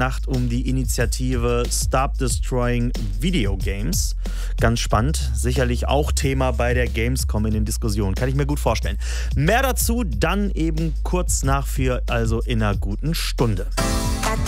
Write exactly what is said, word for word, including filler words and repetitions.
Nacht um die Initiative Stop Destroying Video Games. Ganz spannend, sicherlich auch Thema bei der Gamescom in den Diskussionen, kann ich mir gut vorstellen. Mehr dazu dann eben kurz nach vier, also in einer guten Stunde.